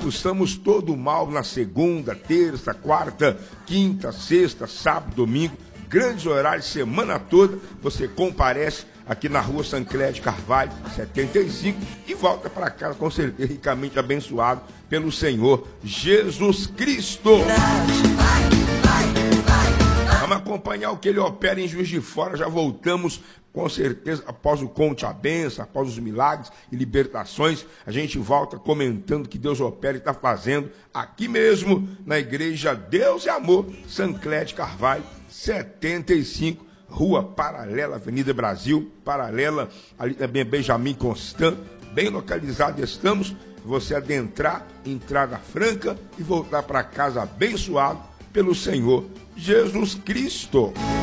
expulsamos todo o mal na segunda, terça, quarta, quinta, sexta, sábado, domingo, grandes horários, semana toda, você comparece aqui na rua Sancler de Carvalho, 75, e volta para casa com certeza ricamente abençoado pelo Senhor Jesus Cristo. Vamos acompanhar o que ele opera em Juiz de Fora, já voltamos com certeza após o Conte a Benção, após os milagres e libertações, a gente volta comentando que Deus opera e está fazendo aqui mesmo na igreja Deus e Amor, Sancler de Carvalho, 75, Rua Paralela, Avenida Brasil, paralela, ali também Benjamin Constant, bem localizado estamos, você adentrar, entrada franca e voltar para casa abençoado pelo Senhor Jesus Cristo.